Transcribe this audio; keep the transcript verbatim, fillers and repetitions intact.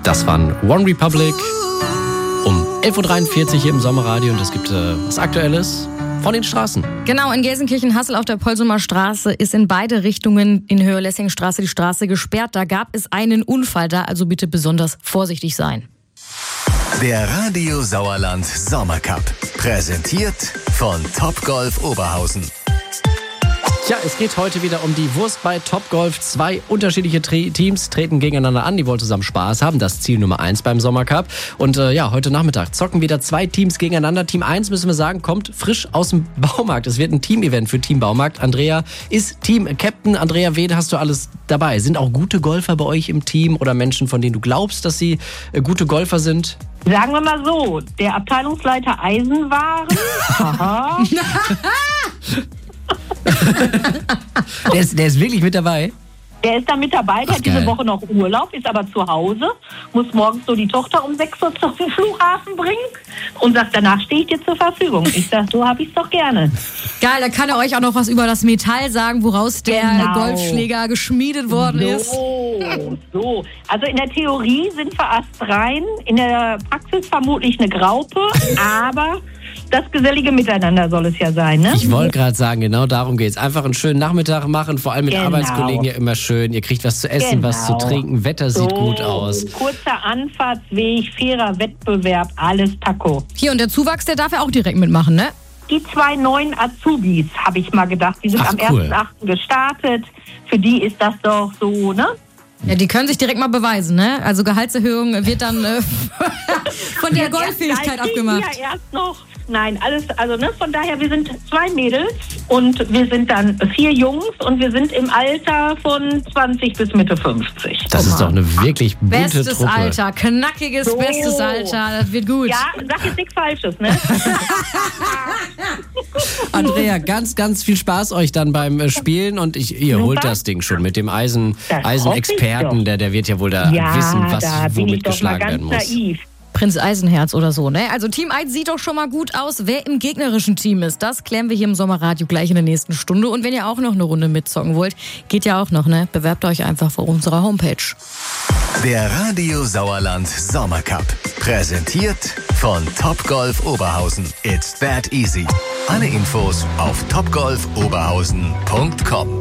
Das waren One Republic um elf Uhr dreiundvierzig hier im Sommerradio und es gibt äh, was Aktuelles von den Straßen. Genau, in Gelsenkirchen-Hassel auf der Polsumer Straße ist in beide Richtungen in Höhe-Lessing-Straße die Straße gesperrt. Da gab es einen Unfall, da also bitte besonders vorsichtig sein. Der Radio Sauerland Sommercup, präsentiert von Topgolf Oberhausen. Ja, es geht heute wieder um die Wurst bei Topgolf. Zwei unterschiedliche Tri- Teams treten gegeneinander an. Die wollen zusammen Spaß haben. Das Ziel Nummer eins beim Sommercup. Und äh, ja, heute Nachmittag zocken wieder zwei Teams gegeneinander. Team eins, müssen wir sagen, kommt frisch aus dem Baumarkt. Es wird ein Team-Event für Team Baumarkt. Andrea ist Team-Captain. Andrea, wen hast du alles dabei? Sind auch gute Golfer bei euch im Team oder Menschen, von denen du glaubst, dass sie äh, gute Golfer sind? Sagen wir mal so, der Abteilungsleiter Eisenwaren. Aha. der, ist, der ist wirklich mit dabei? Der ist da mit dabei, der Ach, hat diese geil. Woche noch Urlaub, ist aber zu Hause, muss morgens so die Tochter um sechs Uhr zum Flughafen bringen und sagt, danach stehe ich dir zur Verfügung. Ich sag, so habe ich es doch gerne. Geil, da kann er euch auch noch was über das Metall sagen, woraus der Genau. Golfschläger geschmiedet worden ist. So, so. Also in der Theorie sind wir astrein, in der Praxis vermutlich eine Graupe, aber das gesellige Miteinander soll es ja sein, ne? Ich wollte gerade sagen, genau darum geht's. Einfach einen schönen Nachmittag machen, vor allem mit Genau. Arbeitskollegen ja immer schön. Ihr kriegt was zu essen, Genau. was zu trinken, Wetter sieht So, gut aus. Kurzer Anfahrtsweg, fairer Wettbewerb, alles Taco. Hier, und der Zuwachs, der darf ja auch direkt mitmachen, ne? Die zwei neuen Azubis, habe ich mal gedacht, die sind Ach, am cool. ersten achten gestartet. Für die ist das doch so, ne? Ja, die können sich direkt mal beweisen, ne? Also Gehaltserhöhung wird dann äh, von der Golffähigkeit Ja, abgemacht. Ja, erst noch. Nein, alles, also ne, von daher, wir sind zwei Mädels und wir sind dann vier Jungs und wir sind im Alter von zwanzig bis Mitte fünfzig. Das ist doch eine wirklich bunte Bestes Truppe. Alter, knackiges, So. bestes Alter, das wird gut. Ja, sag jetzt nichts Falsches, ne? Andrea, ganz, ganz viel Spaß euch dann beim äh, Spielen und ich, ihr Super. holt das Ding schon mit dem Eisen, Das Eisenexperten, hoffe ich doch. der, der wird ja wohl da Ja, wissen, was da bin womit ich doch mal geschlagen ganz werden muss. naiv. Prinz Eisenherz oder so, ne? Also Team eins sieht doch schon mal gut aus. Wer im gegnerischen Team ist, das klären wir hier im Sommerradio gleich in der nächsten Stunde. Und wenn ihr auch noch eine Runde mitzocken wollt, geht ja auch noch, ne? Bewerbt euch einfach vor unserer Homepage. Der Radio Sauerland Sommercup, präsentiert von Topgolf Oberhausen. It's that easy. Alle Infos auf topgolf oberhausen punkt com.